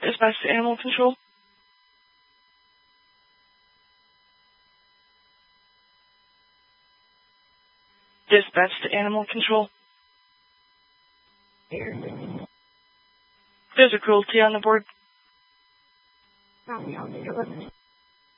Dispatch to Animal Control. Dispatch to Animal Control. There's a cruelty on the board.